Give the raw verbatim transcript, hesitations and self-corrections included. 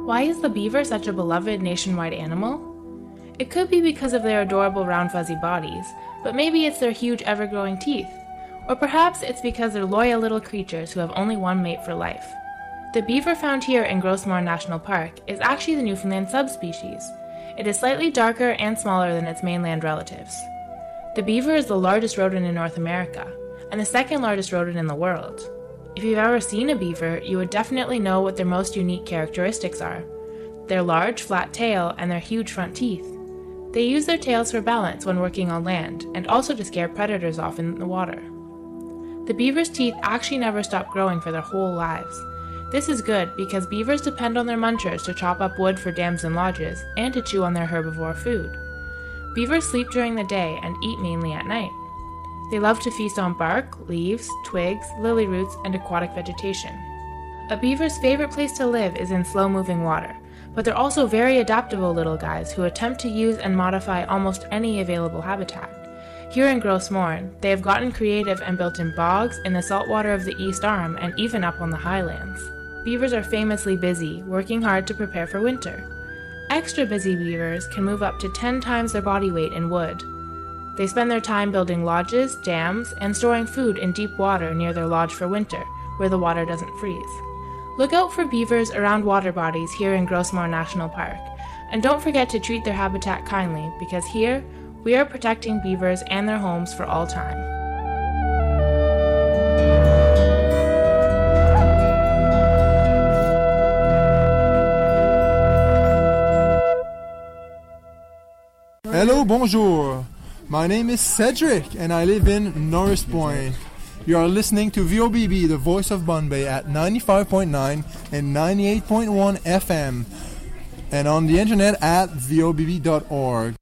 Why is the beaver such a beloved nationwide animal? It could be because of their adorable round fuzzy bodies, but maybe it's their huge ever-growing teeth. Or perhaps it's because they're loyal little creatures who have only one mate for life. The beaver found here in Grossmoor National Park is actually the Newfoundland subspecies. It is slightly darker and smaller than its mainland relatives. The beaver is the largest rodent in North America, and the second largest rodent in the world. If you've ever seen a beaver, you would definitely know what their most unique characteristics are: their large, flat tail and their huge front teeth. They use their tails for balance when working on land, and also to scare predators off in the water. The beaver's teeth actually never stop growing for their whole lives. This is good because beavers depend on their munchers to chop up wood for dams and lodges, and to chew on their herbivore food. Beavers sleep during the day and eat mainly at night. They love to feast on bark, leaves, twigs, lily roots, and aquatic vegetation. A beaver's favorite place to live is in slow-moving water, but they're also very adaptable little guys who attempt to use and modify almost any available habitat. Here in Grossmoor, they have gotten creative and built in bogs, in the saltwater of the East Arm, and even up on the highlands. Beavers are famously busy, working hard to prepare for winter. Extra busy beavers can move up to ten times their body weight in wood. They spend their time building lodges, dams, and storing food in deep water near their lodge for winter, where the water doesn't freeze. Look out for beavers around water bodies here in Grossmoor National Park, and don't forget to treat their habitat kindly, because here, we are protecting beavers and their homes for all time. Hello, bonjour. My name is Cedric and I live in Norris Point. You are listening to V O B B, the voice of Bombay, at ninety-five point nine and ninety-eight point one F M, and on the internet at V O B B dot org.